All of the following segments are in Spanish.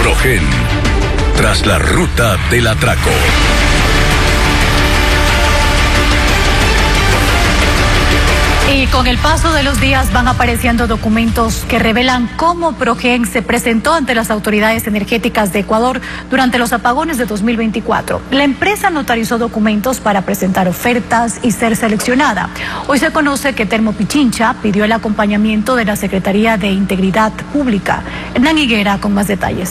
Progen, tras la ruta del atraco. Y con el paso de los días van apareciendo documentos que revelan cómo Progen se presentó ante las autoridades energéticas de Ecuador durante los apagones de 2024. La empresa notarizó documentos para presentar ofertas y ser seleccionada. Hoy se conoce que Termopichincha pidió el acompañamiento de la Secretaría de Integridad Pública. Hernán Higuera con más detalles.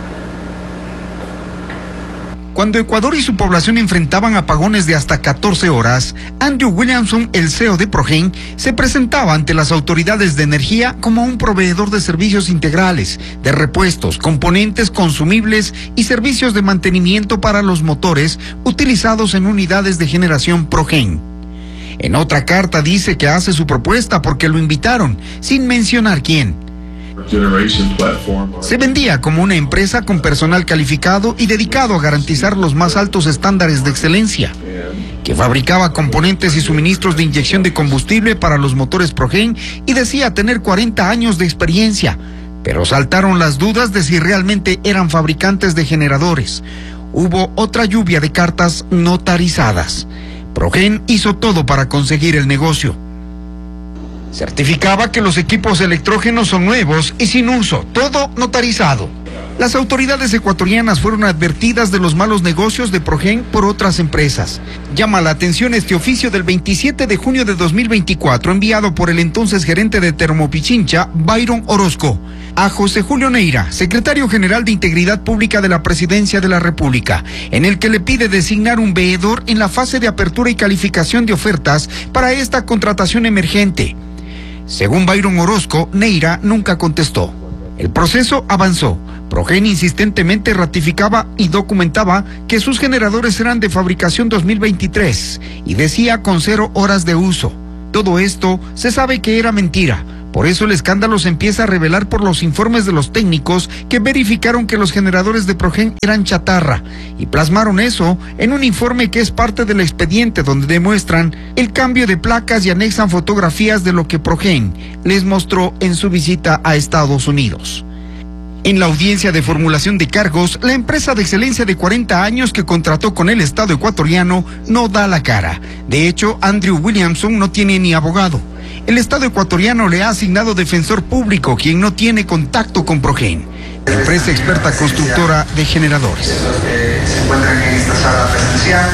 Cuando Ecuador y su población enfrentaban apagones de hasta 14 horas, Andrew Williamson, el CEO de Progen, se presentaba ante las autoridades de energía como un proveedor de servicios integrales, de repuestos, componentes consumibles y servicios de mantenimiento para los motores utilizados en unidades de generación Progen. En otra carta dice que hace su propuesta porque lo invitaron, sin mencionar quién. Se vendía como una empresa con personal calificado y dedicado a garantizar los más altos estándares de excelencia, que fabricaba componentes y suministros de inyección de combustible para los motores Progen y decía tener 40 años de experiencia, pero saltaron las dudas de si realmente eran fabricantes de generadores. Hubo otra lluvia de cartas notarizadas. Progen hizo todo para conseguir el negocio. Certificaba que los equipos electrógenos son nuevos y sin uso, todo notarizado. Las autoridades ecuatorianas fueron advertidas de los malos negocios de Progen por otras empresas. Llama la atención este oficio del 27 de junio de 2024 enviado por el entonces gerente de Termopichincha, Byron Orozco, a José Julio Neira, secretario general de Integridad Pública de la Presidencia de la República, en el que le pide designar un veedor en la fase de apertura y calificación de ofertas para esta contratación emergente. Según Byron Orozco, Neira nunca contestó. El proceso avanzó. Progen insistentemente ratificaba y documentaba que sus generadores eran de fabricación 2023 y decía con 0 horas de uso. Todo esto se sabe que era mentira. Por eso el escándalo se empieza a revelar por los informes de los técnicos que verificaron que los generadores de Progen eran chatarra y plasmaron eso en un informe que es parte del expediente donde demuestran el cambio de placas y anexan fotografías de lo que Progen les mostró en su visita a Estados Unidos. En la audiencia de formulación de cargos, la empresa de excelencia de 40 años que contrató con el Estado ecuatoriano no da la cara. De hecho, Andrew Williamson no tiene ni abogado. El Estado ecuatoriano le ha asignado defensor público, quien no tiene contacto con Progen, empresa experta constructora de generadores. Se encuentran en esta sala presencial.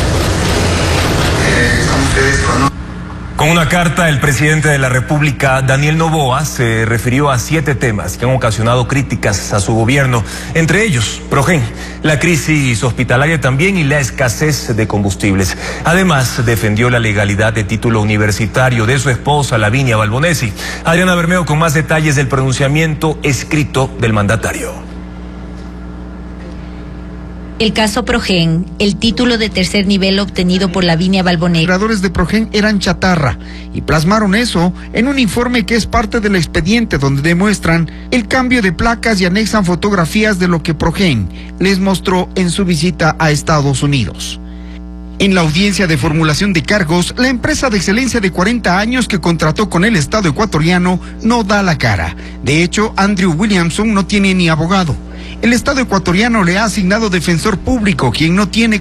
Como ustedes conocen. Con una carta, el presidente de la República, Daniel Noboa, se refirió a 7 temas que han ocasionado críticas a su gobierno, entre ellos Progen, la crisis hospitalaria también y la escasez de combustibles. Además, defendió la legalidad de título universitario de su esposa, Lavinia Balbonesi. Adriana Bermeo con más detalles del pronunciamiento escrito del mandatario. El caso Progen, el título de tercer nivel obtenido por Lavinia Balbonesi. Los generadores de Progen eran chatarra y plasmaron eso en un informe que es parte del expediente donde demuestran el cambio de placas y anexan fotografías de lo que Progen les mostró en su visita a Estados Unidos. En la audiencia de formulación de cargos, la empresa de excelencia de 40 años que contrató con el Estado ecuatoriano no da la cara. De hecho, Andrew Williamson no tiene ni abogado. El Estado ecuatoriano le ha asignado defensor público, quien no tiene